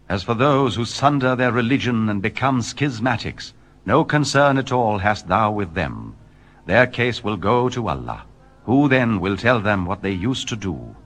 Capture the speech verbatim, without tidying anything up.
As for those who sunder their religion and become schismatics, no concern at all hast thou with them. Their case will go to Allah, who then will tell them what they used to do.